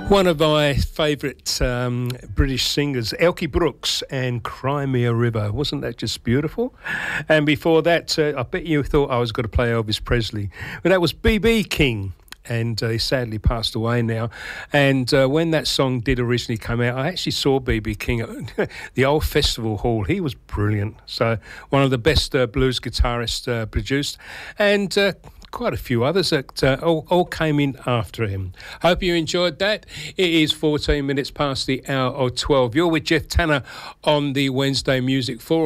One of my favourite British singers, Elkie Brooks, and Cry Me a River. Wasn't that just beautiful? And before that, I bet you thought I was going to play Elvis Presley. But that was B.B. King, and he sadly passed away now. And when that song did originally come out, I actually saw B.B. King at the old festival hall. He was brilliant. So one of the best blues guitarists produced. And quite a few others that all came in after him. Hope you enjoyed that. It is 14 minutes past the hour of 12. You're with Jeff Tanner on the Wednesday Music Forum.